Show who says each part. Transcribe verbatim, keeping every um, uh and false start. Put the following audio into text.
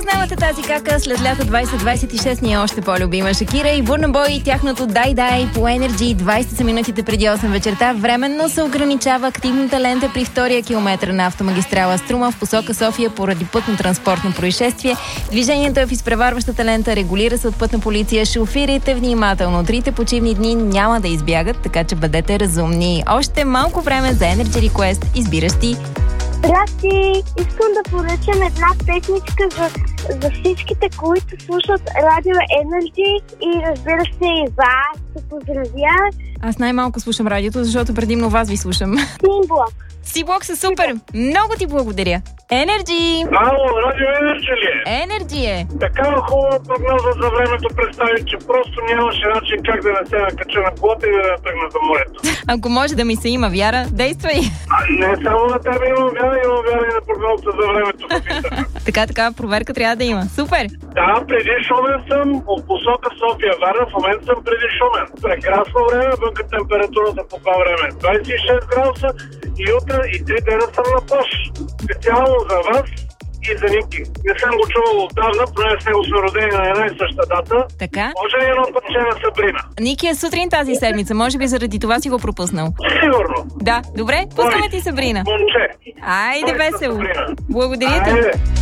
Speaker 1: Познавате тази кака, след лято двайсет двайсет и шест ни е още по-любима Шакира и Бурна Бой и тяхното Дай Дай по Energy. двайсет са минутите преди осем вечерта. Временно се ограничава активната лента при втория километър на автомагистрала Струма в посока София поради пътно-транспортно происшествие. Движението е в изпреварващата лента, регулира се от пътна полиция. Шофирайте внимателно. Трите почивни дни няма да избягат, така че бъдете разумни. Още малко време за Energy Request. Избираш ти.
Speaker 2: Здрасти! Искам да поръчам една песничка за, за всичките, които слушат Радио Energy и разбира се и вас. Се поздравя.
Speaker 1: Аз най-малко слушам радиото, защото предимно вас ви слушам.
Speaker 2: Симблок.
Speaker 1: Си-блок са супер! Много ти благодаря! Energy!
Speaker 3: Ало, Радио Energy ли е?
Speaker 1: Energy е!
Speaker 3: Такава хубава прогноза за времето представи, че просто нямаше начин как да не се накача на колата и да не тръгна за морето.
Speaker 1: Ако може да ми се има вяра, действай!
Speaker 3: А, не само на тебе имам вяра, имам вяра и на прогнозата за времето в интернет.
Speaker 1: Така, така, проверка трябва да има. Супер!
Speaker 3: Да, преди Шумен съм, от посока София Варна, в момента съм преди Шумен. Прекрасно време, вънка температурата по това време двайсет и шест градуса и утре и три дена съм на плаж. Специално за вас и за Ники. Не съм го чувал отдавна, поне с него сме родени на една и съща дата.
Speaker 1: Така?
Speaker 3: Може ли едно пътче на Сабрина?
Speaker 1: Ники е сутрин тази седмица, може би заради това си го пропуснал.
Speaker 3: Сигурно.
Speaker 1: Да, добре, пускаме ти Сабрина.
Speaker 3: Момче.
Speaker 1: Айде весело. Благодаря ти.
Speaker 3: Айде.